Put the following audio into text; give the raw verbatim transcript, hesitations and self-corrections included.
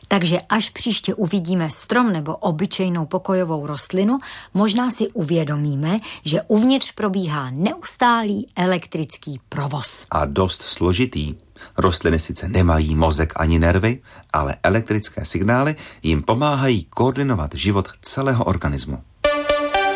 Takže až příště uvidíme strom nebo obyčejnou pokojovou rostlinu, možná si uvědomíme, že uvnitř probíhá neustálý elektrický provoz. A dost složitý. Rostliny sice nemají mozek ani nervy, ale elektrické signály jim pomáhají koordinovat život celého organismu.